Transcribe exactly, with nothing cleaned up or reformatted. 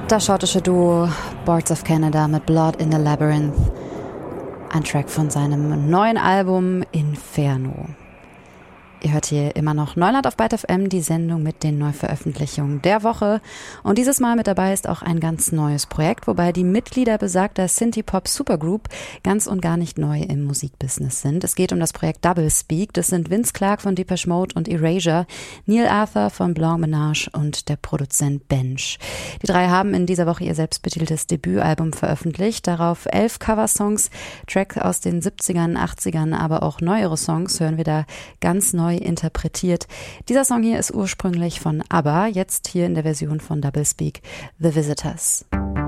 Das schottische Duo Boards of Canada mit Blood in the Labyrinth. Ein Track von seinem neuen Album Inferno. Ihr hört hier immer noch Neuland auf Byte F M, die Sendung mit den Neuveröffentlichungen der Woche. Und dieses Mal mit dabei ist auch ein ganz neues Projekt, wobei die Mitglieder besagter Synthie-Pop-Supergroup ganz und gar nicht neu im Musikbusiness sind. Es geht um das Projekt Double Speak. Das sind Vince Clarke von Depeche Mode und Erasure, Neil Arthur von Blanc Ménage und der Produzent Bench. Die drei haben in dieser Woche ihr selbstbetiteltes Debütalbum veröffentlicht. Darauf elf Coversongs, Tracks aus den siebzigern, achtzigern, aber auch neuere Songs hören wir da ganz neu interpretiert. Dieser Song hier ist ursprünglich von ABBA, jetzt hier in der Version von Double Speak, The Visitors.